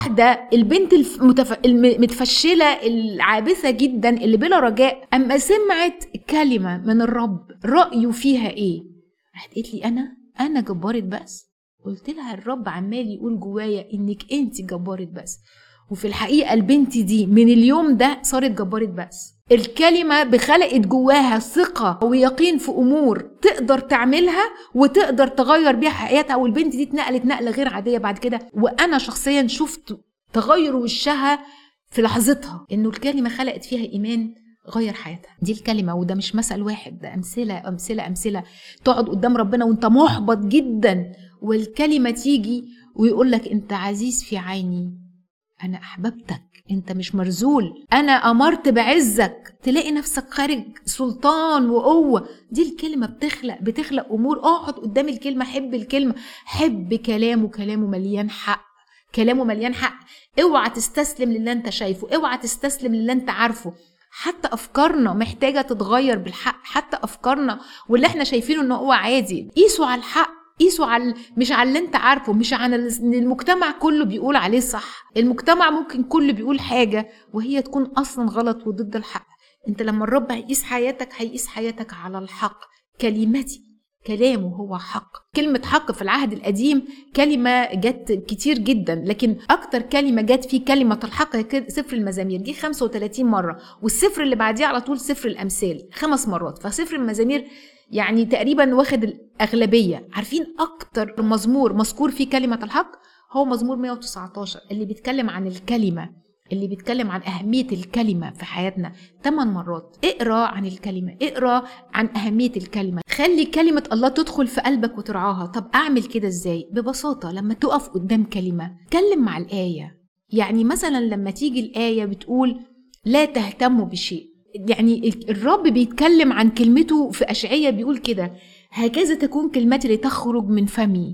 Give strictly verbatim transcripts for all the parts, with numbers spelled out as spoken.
واحدة البنت المتف... المتفشلة العابثة جدا اللي بلا رجاء، أما سمعت كلمة من الرب رأيه فيها إيه؟ راحت قالت لي أنا أنا جبارة بأس. قلت لها الرب عمال يقول جوايا إنك أنت جبارة بأس. وفي الحقيقة البنت دي من اليوم ده صارت جبارة بأس. الكلمة بخلقت جواها ثقة ويقين في أمور تقدر تعملها وتقدر تغير بيها حياتها، والبنت دي اتنقلت نقلة غير عادية بعد كده. وأنا شخصيا شفت تغير وشها في لحظتها، إنه الكلمة خلقت فيها إيمان غير حياتها. دي الكلمة، وده مش مثل واحد، ده أمثلة أمثلة أمثلة. تقعد قدام ربنا وانت محبط جدا والكلمة تيجي ويقولك انت عزيز في عيني، أنا أحببتك، أنت مش مرزول، أنا أمرت بعزك، تلاقي نفسك خارج سلطان وقوة. دي الكلمة بتخلق بتخلق أمور. اقعد قدام الكلمة، حب الكلمة، حب كلامه، كلامه مليان حق، كلامه مليان حق. اوعى تستسلم للي انت شايفه، اوعى تستسلم للي انت عارفه. حتى أفكارنا محتاجة تتغير بالحق، حتى أفكارنا واللي احنا شايفينه انه هو عادي. قيسوا على الحق، قيسوا على مش على اللي انت عارفه، مش على المجتمع كله بيقول عليه صح. المجتمع ممكن كله بيقول حاجة وهي تكون اصلا غلط وضد الحق. انت لما الرب هيقيس حياتك هيقيس حياتك على الحق. كلمتي، كلامه هو حق. كلمة حق في العهد القديم كلمة جت كتير جدا، لكن اكتر كلمة جت فيه كلمة الحق هي سفر المزامير، جه خمسة وثلاثين مرة، والسفر اللي بعديه على طول سفر الامثال خمس مرات. فسفر المزامير يعني تقريبا واخد الأغلبية. عارفين أكتر مزمور مذكور فيه كلمة الحق؟ هو مزمور مئة وتسعة عشر اللي بيتكلم عن الكلمة، اللي بيتكلم عن أهمية الكلمة في حياتنا. ثمان مرات اقرأ عن الكلمة، اقرأ عن أهمية الكلمة. خلي كلمة الله تدخل في قلبك وترعاها. طب أعمل كده إزاي؟ ببساطة، لما تقف قدام كلمة اتكلم مع الآية. يعني مثلا لما تيجي الآية بتقول لا تهتموا بشيء، يعني الرب بيتكلم عن كلمته في أشعياء بيقول كده: هكذا تكون كلمتي لتخرج من فمي،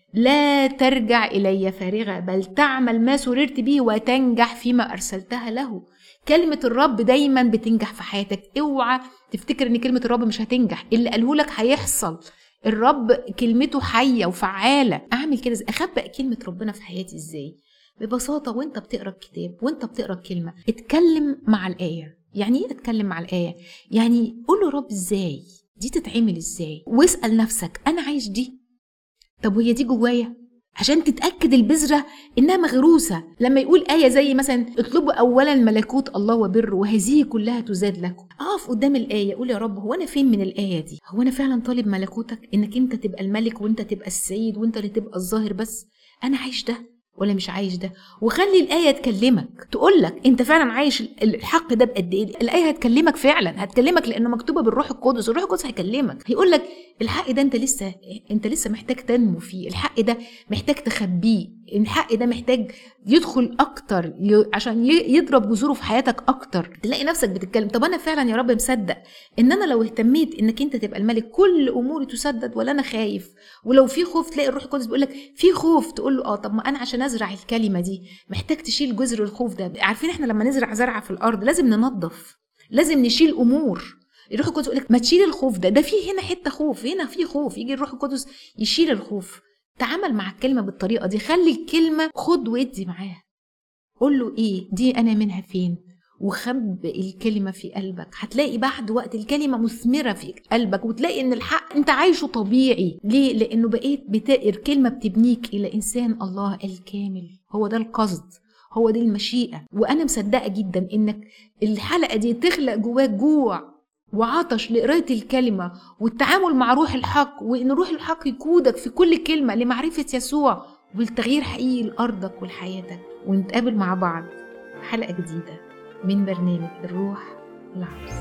لا ترجع إلي فارغة، بل تعمل ما سررت به وتنجح فيما أرسلتها له. كلمة الرب دايما بتنجح في حياتك. اوعى تفتكر ان كلمة الرب مش هتنجح، اللي قاله لك هيحصل. الرب كلمته حية وفعالة. اعمل كده ازاي؟ اخبأ كلمة ربنا في حياتي ازاي؟ ببساطة، وانت بتقرأ الكتاب وانت بتقرأ الكلمة اتكلم مع الآية. يعني ايه اتكلم مع الآية؟ يعني قول له رب ازاي دي تتعمل ازاي، واسأل نفسك انا عايش دي؟ طب وهي دي جوايا؟ عشان تتأكد البذرة انها مغروسة. لما يقول آية زي مثلا اطلبوا اولا ملكوت الله وبره وهذه كلها تزاد لكم، اقف قدام الآية اقول يا رب هو انا فين من الآية دي؟ هو انا فعلا طالب ملكوتك، انك انت تبقى الملك وانت تبقى السيد وانت اللي تبقى الظاهر بس؟ انا عايش ده ولا مش عايش ده؟ وخلي الآية تكلمك، تقولك انت فعلا عايش الحق ده بقد ايه. الآية هتكلمك فعلا، هتكلمك لانه مكتوبة بالروح القدس. الروح القدس هيكلمك، هيقولك الحق ده انت لسه انت لسه محتاج تنمو فيه، الحق ده محتاج تخبيه، الحق ده محتاج يدخل اكتر عشان يضرب جذوره في حياتك اكتر. تلاقي نفسك بتتكلم طب انا فعلا يا رب مصدق ان انا لو اهتميت انك انت تبقى الملك كل اموري تسدد، ولا انا خايف؟ ولو في خوف تلاقي الروح القدس بيقول لك في خوف، تقول له اه طب ما انا عشان ازرع الكلمه دي محتاج تشيل جذر الخوف ده. عارفين احنا لما نزرع زرعه في الارض لازم ننظف، لازم نشيل امور. الروح القدس يقول لك ما تشيل الخوف ده، ده في هنا حته خوف، هنا في خوف، يجي الروح القدس يشيل الخوف. تعامل مع الكلمه بالطريقه دي، خلي الكلمه خد ودي معاها. قول له ايه دي انا منها فين، وخب الكلمه في قلبك. هتلاقي بعد وقت الكلمه مثمره في قلبك، وتلاقي ان الحق انت عايشه طبيعي. ليه؟ لانه بقيت بتقر كلمه بتبنيك الى انسان الله الكامل. هو ده القصد، هو دي المشيئه. وانا مصدقه جدا انك الحلقه دي تخلق جواك جوع وعطش لقراءة الكلمة والتعامل مع روح الحق، وإن روح الحق يقودك في كل كلمة لمعرفة يسوع والتغيير حقيقي لأرضك ولحياتك. ونتقابل مع بعض حلقة جديدة من برنامج الروح العروس.